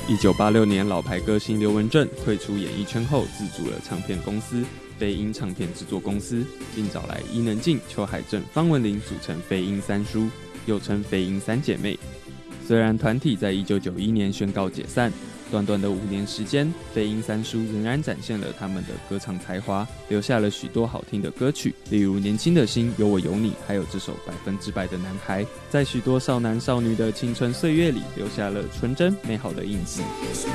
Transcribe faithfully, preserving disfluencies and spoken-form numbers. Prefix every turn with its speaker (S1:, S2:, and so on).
S1: 一九八六年，老牌歌星刘文正退出演艺圈后，自组了唱片公司飞鹰唱片制作公司，并找来伊能静、邱海正、方文琳组成飞鹰三叔，又称飞鹰三姐妹。虽然团体在一九九一年宣告解散，短短的五年时间，飞鹰三叔仍然展现了他们的歌唱才华，留下了许多好听的歌曲，例如《年轻的心》、有我有你，还有这首《百分之百的男孩》，在许多少男少女的青春岁月里留下了纯真美好的印记。